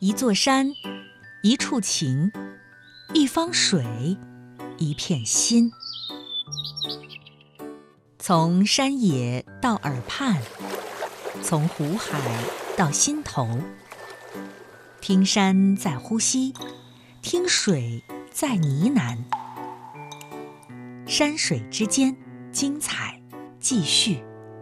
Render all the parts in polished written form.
一座山，一处情，一方水，一片心。从山野到耳畔，从湖海到心头，听山在呼吸，听水在呢喃。山水之间，精彩继续。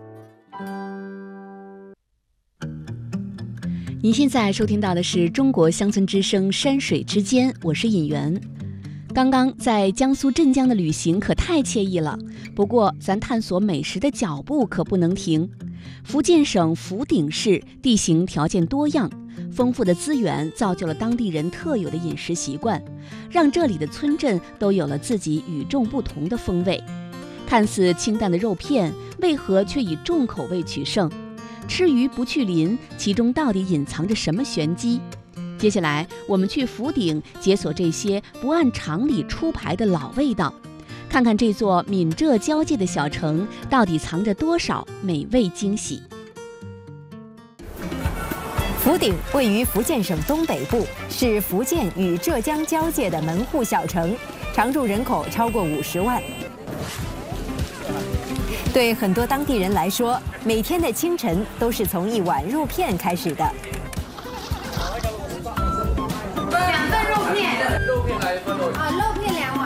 您现在收听到的是中国乡村之声山水之间，我是尹媛。刚刚在江苏镇江的旅行可太惬意了，不过咱探索美食的脚步可不能停。福建省福鼎市地形条件多样，丰富的资源造就了当地人特有的饮食习惯，让这里的村镇都有了自己与众不同的风味。看似清淡的肉片，为何却以重口味取胜？吃鱼不去鳞，其中到底隐藏着什么玄机？接下来我们去福鼎解锁这些不按常理出牌的老味道，看看这座闽浙交界的小城到底藏着多少美味惊喜。 福鼎位于福建省东北部，是福建与浙江交界的门户小城，常住人口超过50万。对很多当地人来说，每天的清晨都是从一碗肉片开始的。 2份肉片。肉片来1份肉。肉片2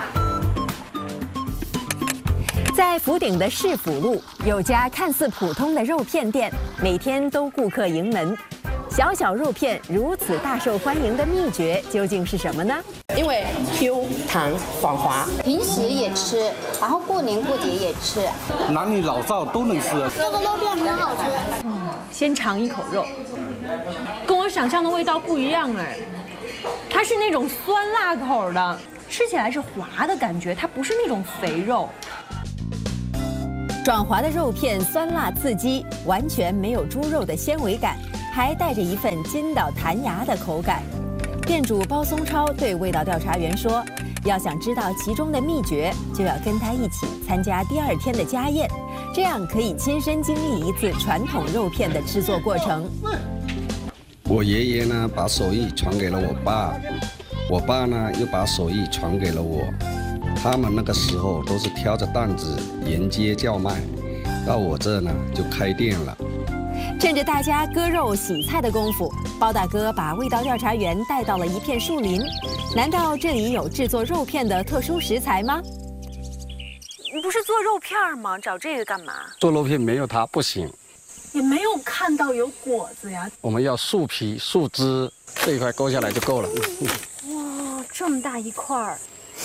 碗。 在福鼎的市府路有家看似普通的肉片店，每天都顾客盈门。小小肉片如此大受欢迎的秘诀究竟是什么呢？ 因为 Q 弹爽滑， 平时也吃，然后过年过节也吃， 男女老少都能吃。 这个肉片很好吃。 先尝一口肉，跟我想象的味道不一样哎，它是那种酸辣口的，吃起来是滑的感觉，它不是那种肥肉。 转滑的肉片酸辣刺激，完全没有猪肉的纤维感，还带着一份筋道弹牙的口感。店主包松超对味道调查员说：“要想知道其中的秘诀，就要跟他一起参加第2天的家宴，这样可以亲身经历一次传统肉片的制作过程。” 我爷爷呢，把手艺传给了我爸，我爸呢又把手艺传给了我。他们那个时候都是挑着担子沿街叫卖，到我这呢就开店了。 趁着大家割肉洗菜的功夫，包大哥把味道调查员带到了一片树林。难道这里有制作肉片的特殊食材吗？ 你不是做肉片吗？找这个干嘛？ 做肉片没有它不行。 也没有看到有果子呀。 我们要树皮、树枝，这一块勾下来就够了。 哇，这么大一块儿，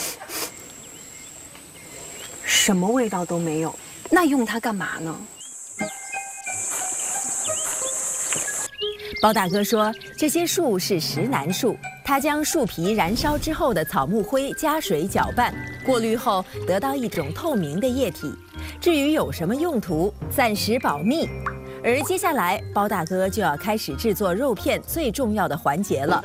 什么味道都没有，那用它干嘛呢？ 包大哥说，这些树是石楠树，他将树皮燃烧之后的草木灰加水搅拌，过滤后得到一种透明的液体。至于有什么用途，暂时保密。而接下来，包大哥就要开始制作肉片最重要的环节了。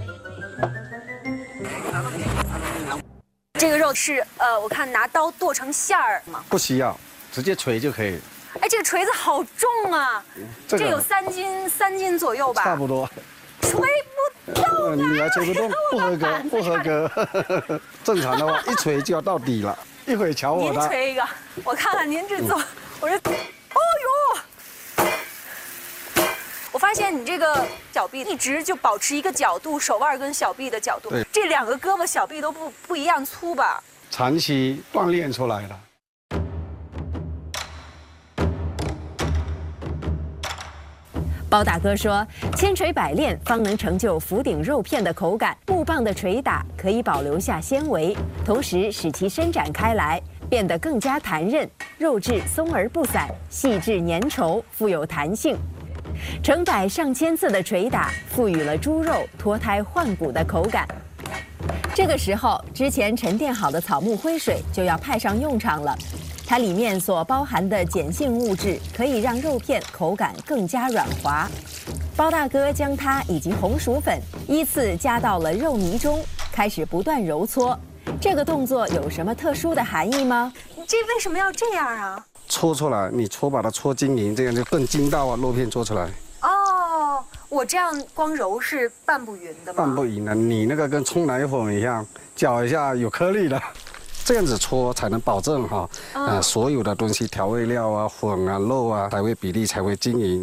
这个肉是我看拿刀剁成馅儿吗？ 不需要，直接锤就可以。 哎，这个锤子好重啊！这有3斤左右吧？ 差不多。 锤不动啊！ 你还锤不动，不合格，不合格。正常的话，一锤就要到底了。一会瞧我的。 您锤一个，我看看您这做。我这，哦呦！我发现你这个小臂一直就保持一个角度，手腕跟小臂的角度。这2个胳膊、小臂都不一样粗吧？ 长期锻炼出来的。 包大哥说，千锤百炼方能成就福鼎肉片的口感。木棒的捶打可以保留下纤维，同时使其伸展开来，变得更加弹韧，肉质松而不散，细致粘稠，富有弹性。成百上千次的捶打，赋予了猪肉脱胎换骨的口感。这个时候，之前沉淀好的草木灰水就要派上用场了。它里面所包含的碱性物质可以让肉片口感更加软滑。包大哥将它以及红薯粉依次加到了肉泥中，开始不断揉搓。这个动作有什么特殊的含义吗？ 你这为什么要这样啊？ 搓出来，你把它搓均匀，这样就更筋道啊，肉片做出来。 哦， 我这样光揉是拌不匀的吗？ 拌不匀的，你那个跟冲奶粉一样，搅一下有颗粒的，这样子搓才能保证哈，所有的东西调味料啊、粉啊、肉啊，才会比例才会均匀。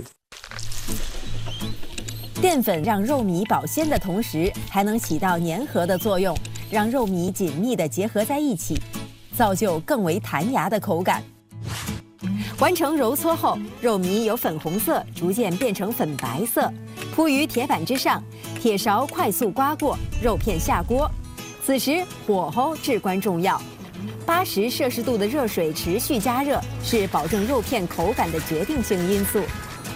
淀粉让肉糜保鲜的同时，还能起到粘合的作用，让肉糜紧密地结合在一起，造就更为弹牙的口感。完成揉搓后，肉糜由粉红色逐渐变成粉白色，铺于铁板之上，铁勺快速刮过，肉片下锅。此时火候至关重要，80摄氏度的热水持续加热是保证肉片口感的决定性因素。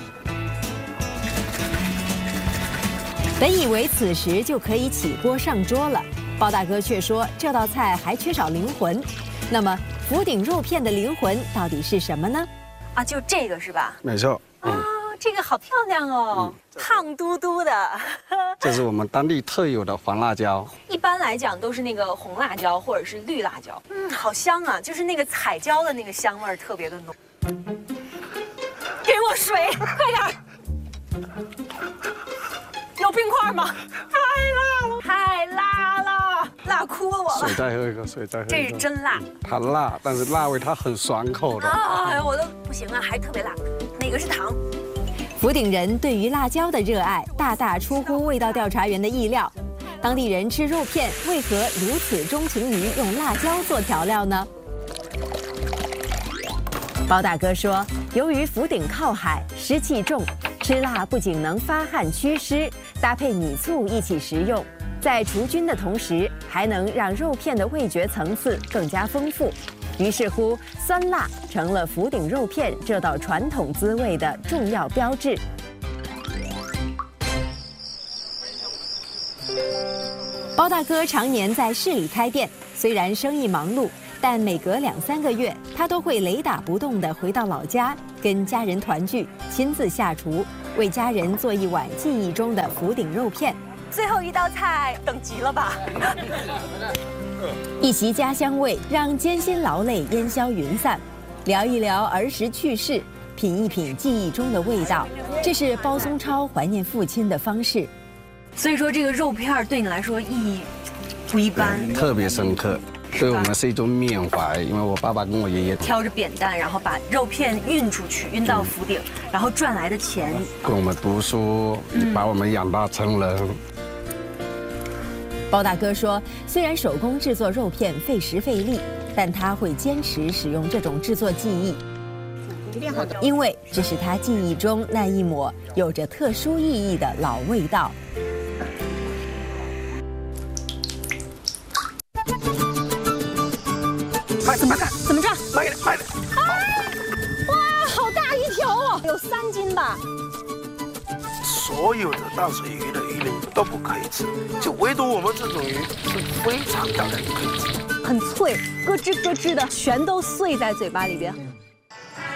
本以为此时就可以起锅上桌了，包大哥却说这道菜还缺少灵魂。那么福鼎肉片的灵魂到底是什么呢？ 啊，就这个是吧？ 没错。 这个好漂亮哦，胖嘟嘟的。 这是我们当地特有的黄辣椒。 一般来讲都是那个红辣椒或者是绿辣椒。好香啊，就是那个彩椒的那个香味儿特别的浓。给我水，快点！有冰块吗？太辣了，太辣了，辣哭我了。 水再喝一个，水再喝一个。 这是真辣。 它辣，但是辣味它很爽口的。 啊，我都不行了，还特别辣。哪个是糖？ 福鼎人对于辣椒的热爱大大出乎味道调查员的意料。当地人吃肉片为何如此钟情于用辣椒做调料呢？包大哥说，由于福鼎靠海，湿气重，吃辣不仅能发汗祛湿，搭配米醋一起食用，在除菌的同时，还能让肉片的味觉层次更加丰富。于是乎，酸辣成了福鼎肉片这道传统滋味的重要标志。包大哥常年在市里开店，虽然生意忙碌，但每隔2、3个月，他都会雷打不动地回到老家，跟家人团聚，亲自下厨，为家人做一碗记忆中的福鼎肉片。 最后一道菜等急了吧？ 一席家乡味，让艰辛劳累烟消云散，聊一聊儿时趣事，品一品记忆中的味道，这是包松超怀念父亲的方式。 所以说，这个肉片对你来说意义不一般， 特别深刻。对我们是一种缅怀，因为我爸爸跟我爷爷挑着扁担，然后把肉片运出去，运到福鼎，然后赚来的钱跟我们读书，把我们养大成人。 包大哥说，虽然手工制作肉片费时费力，但他会坚持使用这种制作技艺，因为这是他记忆中那一抹有着特殊意义的老味道。 怎么着？慢点，慢点。哇，好大一条哦，有3斤吧。 所有的淡水鱼的鱼鳞都不可以吃，就唯独我们这种鱼是非常大的可以吃， 很脆，咯吱咯吱的，全都碎在嘴巴里边。